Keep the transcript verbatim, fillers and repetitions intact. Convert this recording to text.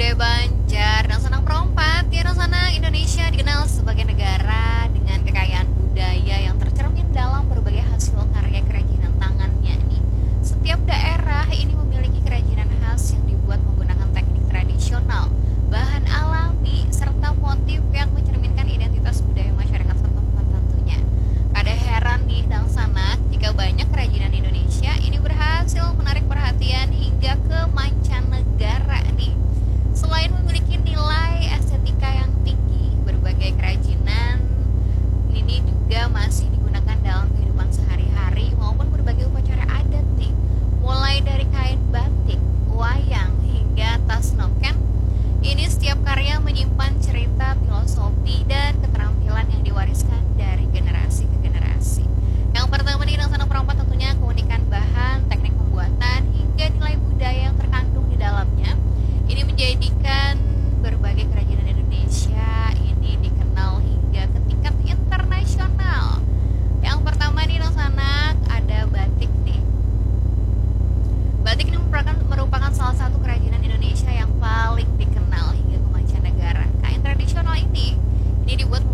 budaya Banjar, dan Sanang Perompak. Ya, dan Sanang Indonesia dikenal sebagai negara dengan kekayaan budaya yang tercermin dalam berbagai hasil karya kerajinan tangannya nih. Setiap daerah ini memiliki kerajinan khas yang dibuat menggunakan teknik tradisional, bahan alami, serta motif yang mencerminkan identitas budaya masyarakat setempat tentunya. Kada heran nih, dan Sanak, jika banyak kerajinan Indonesia ini berhasil menarik perhatian hingga ke mancanegara nih. Selain memiliki nilai estetika yang tinggi, berbagai kerajinan ini juga masih digunakan dalam kehidupan sehari-hari maupun berbagai upacara adat nih. Mulai dari kain batik, wayang, hingga tas noken, ini setiap karya menyimpan cerita, filosofi, dan keterampilan yang diwariskan dari generasi ke generasi. Yang pertama nih, Sanang Perompak tentunya keunikan bahan, teknik pembuatan, hingga nilai budaya yang terkandung di dalamnya. Ini menjadikan berbagai kerajinan Indonesia ini dikenal hingga ke tingkat internasional. Yang pertama nih, Sanak, ada batik nih. Batik ini merupakan, merupakan salah satu kerajinan Indonesia yang paling dikenal hingga ke mancanegara. Kain tradisional ini ini dibuat